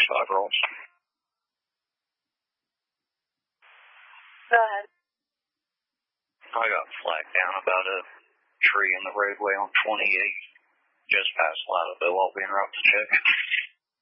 5 rolls. Go ahead. I got flagged down about a tree in the roadway on 28, just past Lauderdale. I'll be en route to check.